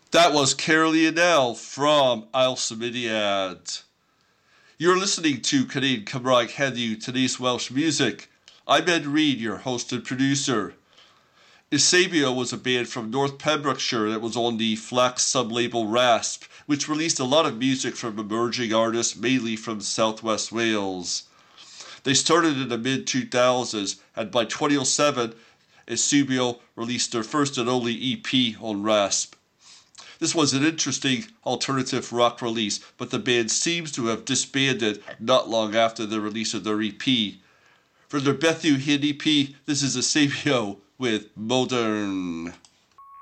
That was Carol Lionel from Alciminiad. You're listening to Canadian Cymraeg Heddiw, today's Welsh music. I'm Ed Reed, your host and producer. Eusebio was a band from North Pembrokeshire that was on the Flax sub-label Rasp, which released a lot of music from emerging artists, mainly from Southwest Wales. They started in the mid-2000s, and by 2007, Eusebio released their first and only EP on Rasp. This was an interesting alternative rock release, but the band seems to have disbanded not long after the release of their EP. For their Bethu Hyn EP, this is Eusebio with Modern.